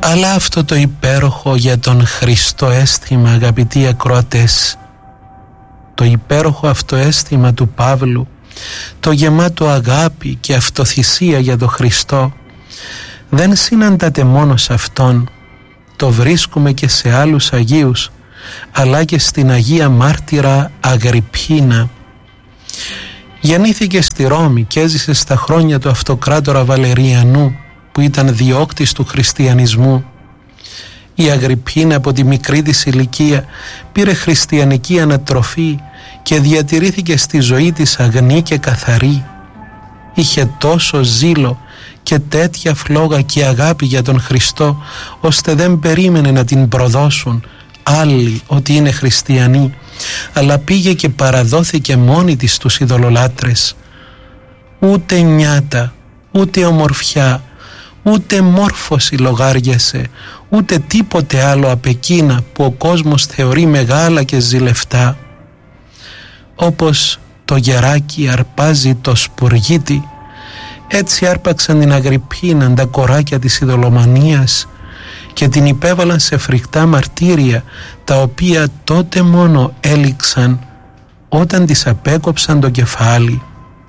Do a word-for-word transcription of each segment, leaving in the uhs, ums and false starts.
Αλλά αυτό το υπέροχο για τον Χριστό αίσθημα, αγαπητοί ακροατές, το υπέροχο αυτό αίσθημα του Παύλου, το γεμάτο αγάπη και αυτοθυσία για τον Χριστό, δεν συναντάται μόνο σε Αυτόν, το βρίσκουμε και σε άλλους Αγίους, αλλά και στην Αγία Μάρτυρα Αγριππίνα. Γεννήθηκε στη Ρώμη και έζησε στα χρόνια του Αυτοκράτορα Βαλεριανού, που ήταν διώκτης του χριστιανισμού. Η Αγριππίνα από τη μικρή της ηλικία πήρε χριστιανική ανατροφή και διατηρήθηκε στη ζωή της αγνή και καθαρή. Είχε τόσο ζήλο και τέτοια φλόγα και αγάπη για τον Χριστό, ώστε δεν περίμενε να την προδώσουν άλλοι ότι είναι χριστιανοί, αλλά πήγε και παραδόθηκε μόνη της στους ειδωλολάτρες. Ούτε νιάτα, ούτε ομορφιά, ούτε μόρφωση λογάριασε, ούτε τίποτε άλλο απ' εκείνα που ο κόσμος θεωρεί μεγάλα και ζηλευτά. Όπως το γεράκι αρπάζει το σπουργίτι, έτσι άρπαξαν την Αγριππίνα τα κοράκια της ειδωλομανίας και την υπέβαλαν σε φρικτά μαρτύρια, τα οποία τότε μόνο έληξαν όταν της απέκοψαν το κεφάλι.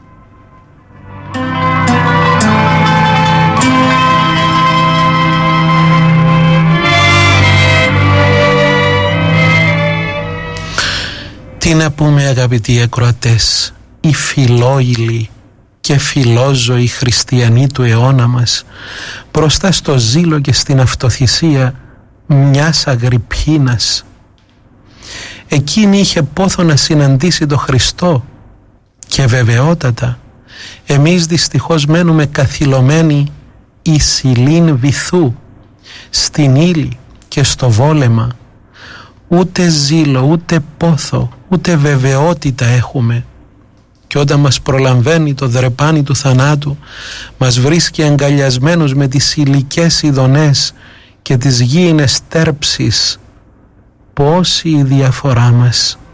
Τι να πούμε, αγαπητοί ακροατές, οι φιλόιλοι και φιλόζωοι χριστιανοί του αιώνα μας, μπροστά στο ζήλο και στην αυτοθυσία μιας Αγριππίνας. Εκείνη είχε πόθο να συναντήσει τον Χριστό και βεβαιότατα εμείς δυστυχώς μένουμε καθυλωμένοι ισηλήν βυθού, στην ύλη και στο βόλεμα. Ούτε ζήλο, ούτε πόθο, ούτε βεβαιότητα έχουμε. Και όταν μας προλαμβάνει το δρεπάνι του θανάτου, μας βρίσκει αγκαλιασμένους με τις υλικές ειδονές και τις γήινες τέρψεις. Πόση η διαφορά μας.